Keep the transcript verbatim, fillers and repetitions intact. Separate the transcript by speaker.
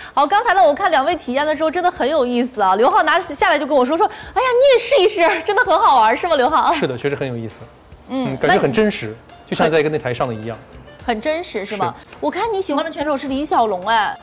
Speaker 1: 好，刚才呢，我看两位体验的时候真的很有意思啊。刘浩拿下来就跟我说说，哎呀，你也试一试，真的很好玩，是吗？刘浩？
Speaker 2: 是的，确实很有意思。
Speaker 1: 嗯，
Speaker 2: 嗯，感觉很真实，就像在一个擂台上的一样。
Speaker 1: 很真实是吗？我看你喜欢的选手是李小龙，哎。